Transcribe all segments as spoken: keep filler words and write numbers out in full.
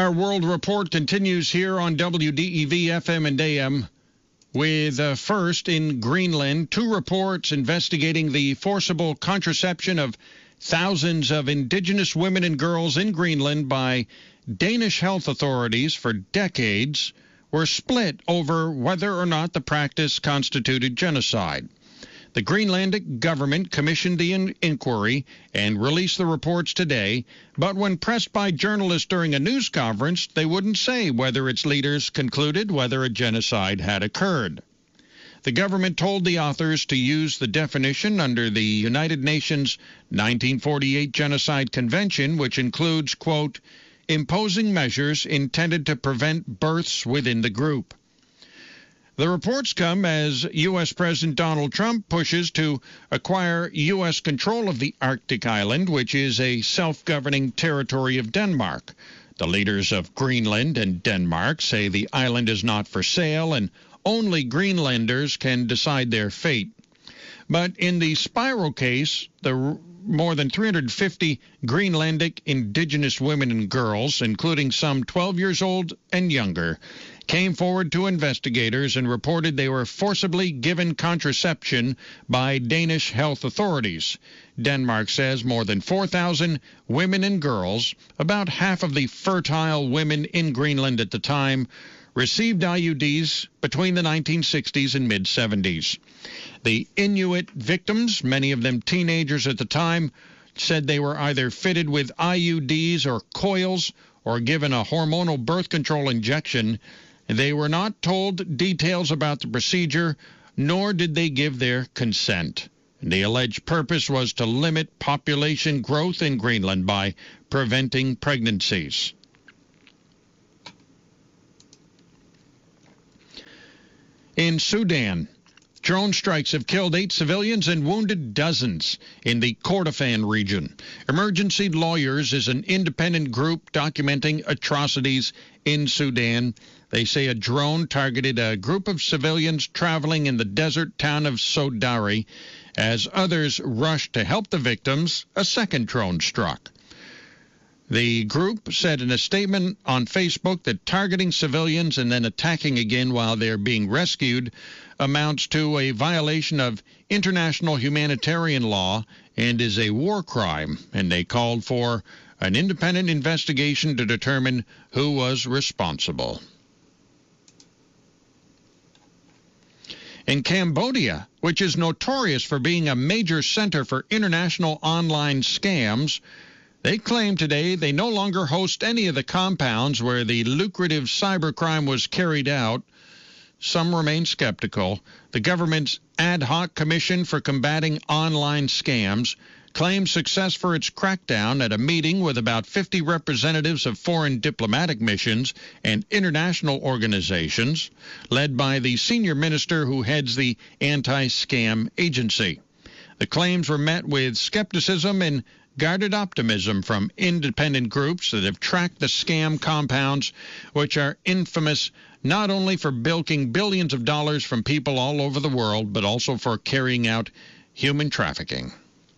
Our World Report continues here on W D E V F M and A M with uh, first in Greenland, two reports investigating the forcible contraception of thousands of indigenous women and girls in Greenland by Danish health authorities for decades were split over whether or not the practice constituted genocide. The Greenlandic government commissioned the in- inquiry and released the reports today, but when pressed by journalists during a news conference, they wouldn't say whether its leaders concluded whether a genocide had occurred. The government told the authors to use the definition under the United Nations nineteen forty-eight Genocide Convention, which includes, quote, imposing measures intended to prevent births within the group. The reports come as U S. President Donald Trump pushes to acquire U S control of the Arctic island, which is a self-governing territory of Denmark. The leaders of Greenland and Denmark say the island is not for sale and only Greenlanders can decide their fate. But in the Spiral case, the more than three hundred fifty Greenlandic indigenous women and girls, including some twelve years old and younger, came forward to investigators and reported they were forcibly given contraception by Danish health authorities. Denmark says more than four thousand women and girls, about half of the fertile women in Greenland at the time, received I U Ds between the nineteen sixties and mid-seventies. The Inuit victims, many of them teenagers at the time, said they were either fitted with I U Ds or coils or given a hormonal birth control injection. They were not told details about the procedure, nor did they give their consent. The alleged purpose was to limit population growth in Greenland by preventing pregnancies. In Sudan, drone strikes have killed eight civilians and wounded dozens in the Kordofan region. Emergency Lawyers is an independent group documenting atrocities in Sudan. They say a drone targeted a group of civilians traveling in the desert town of Sodari. As others rushed to help the victims, a second drone struck. The group said in a statement on Facebook that targeting civilians and then attacking again while they're being rescued amounts to a violation of international humanitarian law and is a war crime, and they called for an independent investigation to determine who was responsible. In Cambodia, which is notorious for being a major center for international online scams, they claim today they no longer host any of the compounds where the lucrative cybercrime was carried out. Some remain skeptical. The government's ad hoc commission for combating online scams claimed success for its crackdown at a meeting with about fifty representatives of foreign diplomatic missions and international organizations, led by the senior minister who heads the anti-scam agency. The claims were met with skepticism and guarded optimism from independent groups that have tracked the scam compounds, which are infamous not only for bilking billions of dollars from people all over the world, but also for carrying out human trafficking.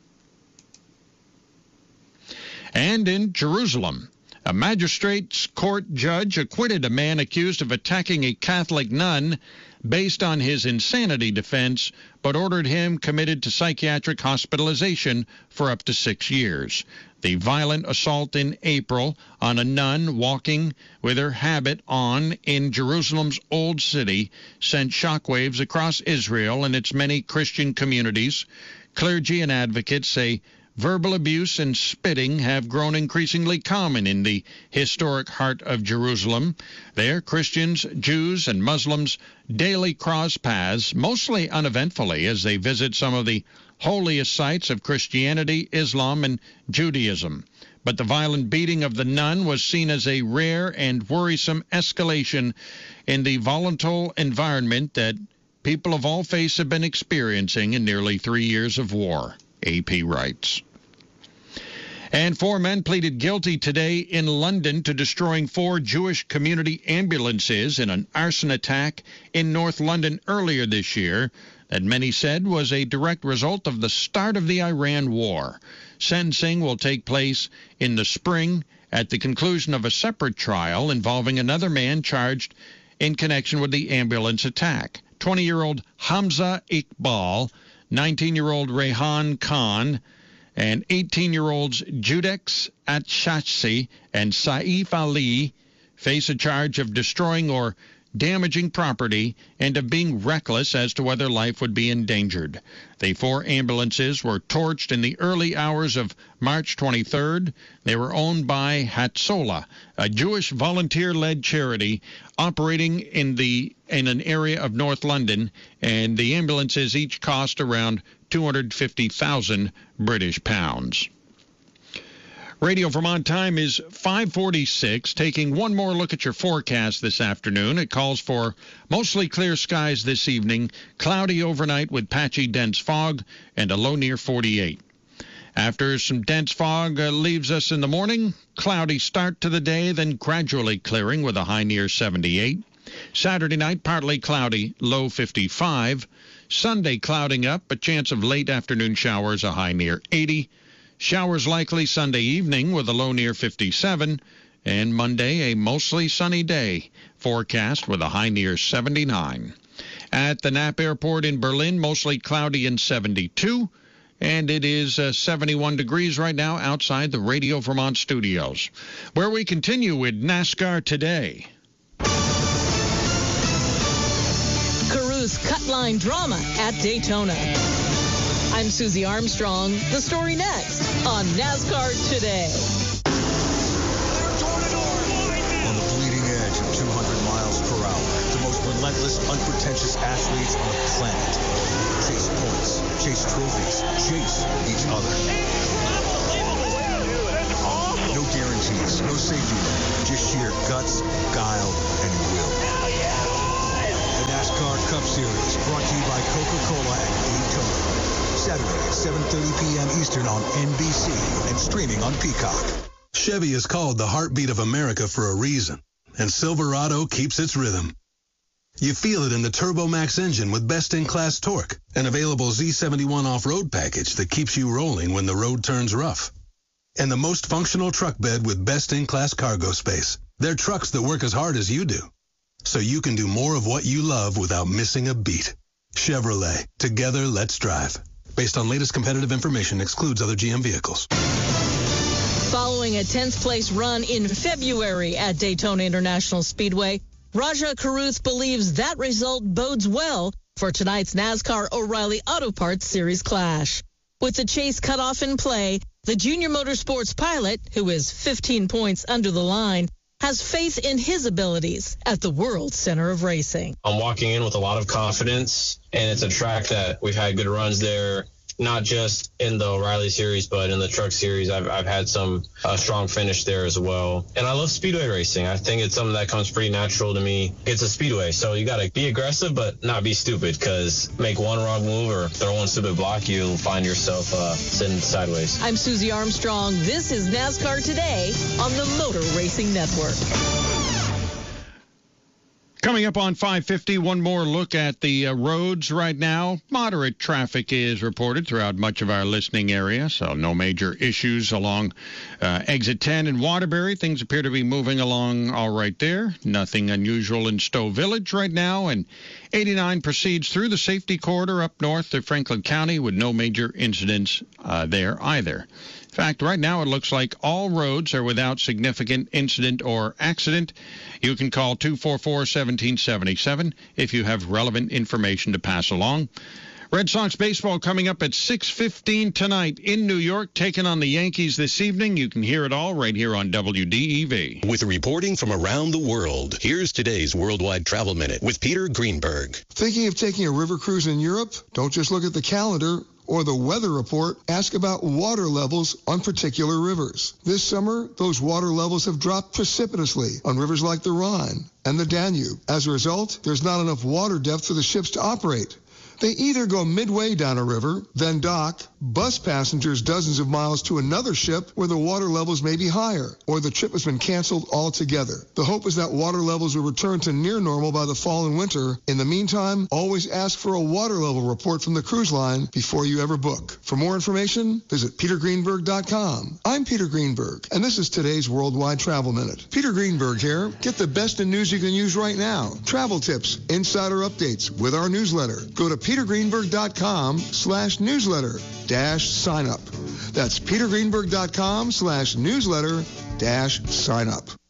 And in Jerusalem, a magistrate's court judge acquitted a man accused of attacking a Catholic nun based on his insanity defense, but ordered him committed to psychiatric hospitalization for up to six years. The violent assault in April on a nun walking with her habit on in Jerusalem's Old City sent shockwaves across Israel and its many Christian communities. Clergy and advocates say verbal abuse and spitting have grown increasingly common in the historic heart of Jerusalem. There, Christians, Jews, and Muslims daily cross paths, mostly uneventfully, as they visit some of the holiest sites of Christianity, Islam, and Judaism. But the violent beating of the nun was seen as a rare and worrisome escalation in the volatile environment that people of all faiths have been experiencing in nearly three years of war, A P writes. And four men pleaded guilty today in London to destroying four Jewish community ambulances in an arson attack in North London earlier this year that many said was a direct result of the start of the Iran war. Sentencing will take place in the spring at the conclusion of a separate trial involving another man charged in connection with the ambulance attack. twenty-year-old Hamza Iqbal, nineteen-year-old Rehan Khan, and eighteen-year-olds Judex Atshashi and Saif Ali face a charge of destroying or damaging property and of being reckless as to whether life would be endangered. The four ambulances were torched in the early hours of March twenty-third. They were owned by Hatzolah, a Jewish volunteer-led charity operating in the in an area of North London, and the ambulances each cost around two hundred fifty thousand British pounds. Radio Vermont time is five forty-six. Taking one more look at your forecast this afternoon. It calls for mostly clear skies this evening, cloudy overnight with patchy dense fog, and a low near forty-eight. After some dense fog uh, leaves us in the morning, cloudy start to the day, then gradually clearing with a high near seventy-eight. Saturday night, partly cloudy, low fifty-five. Sunday, clouding up, a chance of late afternoon showers, a high near eighty. Showers likely Sunday evening with a low near fifty-seven. And Monday, a mostly sunny day, forecast with a high near seventy-nine. At the Knapp Airport in Berlin, mostly cloudy and seventy-two. And it is uh, seventy-one degrees right now outside the Radio Vermont studios, where we continue with NASCAR Today. Caruth Cutline drama at Daytona. I'm Susie Armstrong. The story next on NASCAR Today. On the bleeding edge of two hundred miles per hour, the most relentless, unpretentious athletes on the planet chase points, chase trophies, chase each other. No guarantees, no safety net, just sheer guts, guile, and will. The NASCAR Cup Series, brought to you by Coca-Cola at Daytona. Saturday at seven thirty p.m. Eastern on N B C and streaming on Peacock. Chevy is called the heartbeat of America for a reason, and Silverado keeps its rhythm. You feel it in the TurboMax engine with best-in-class torque, an available Z seventy-one off-road package that keeps you rolling when the road turns rough, and the most functional truck bed with best-in-class cargo space. They're trucks that work as hard as you do, so you can do more of what you love without missing a beat. Chevrolet. Together, let's drive. Based on latest competitive information, excludes other G M vehicles. Following a tenth place run in February at Daytona International Speedway, Raja Caruth believes that result bodes well for tonight's NASCAR O'Reilly Auto Parts Series clash. With the chase cutoff in play, the junior motorsports pilot, who is fifteen points under the line, has faith in his abilities at the World Center of Racing. I'm walking in with a lot of confidence, and it's a track that we've had good runs there, not just in the O'Reilly Series, but in the Truck Series. I've, I've had some uh, strong finish there as well. And I love speedway racing. I think it's something that comes pretty natural to me. It's a speedway, so you got to be aggressive but not be stupid, because make one wrong move or throw one stupid block, you'll find yourself uh, sitting sideways. I'm Susie Armstrong. This is NASCAR Today on the Motor Racing Network. Coming up on five fifty, one more look at the uh, roads right now. Moderate traffic is reported throughout much of our listening area, so no major issues along uh, Exit ten in Waterbury. Things appear to be moving along all right there. Nothing unusual in Stowe Village right now, and eighty-nine proceeds through the safety corridor up north to Franklin County with no major incidents uh, there either. In fact, right now it looks like all roads are without significant incident or accident. You can call two four four, one seven seven seven if you have relevant information to pass along. Red Sox baseball coming up at six fifteen tonight in New York, taking on the Yankees this evening. You can hear it all right here on W D E V. With reporting from around the world, here's today's Worldwide Travel Minute with Peter Greenberg. Thinking of taking a river cruise in Europe? Don't just look at the calendar or the weather report. Ask about water levels on particular rivers. This summer, those water levels have dropped precipitously on rivers like the Rhine and the Danube. As a result, there's not enough water depth for the ships to operate. They either go midway down a river, then dock, bus passengers dozens of miles to another ship where the water levels may be higher, or the trip has been canceled altogether. The hope is that water levels will return to near normal by the fall and winter. In the meantime, always ask for a water level report from the cruise line before you ever book. For more information, visit peter greenberg dot com. I'm Peter Greenberg, and this is today's Worldwide Travel Minute. Peter Greenberg here. Get the best in news you can use right now. Travel tips, insider updates with our newsletter. Go to peter greenberg dot com slash newsletter dash sign up. That's peter greenberg dot com slash newsletter dash sign up.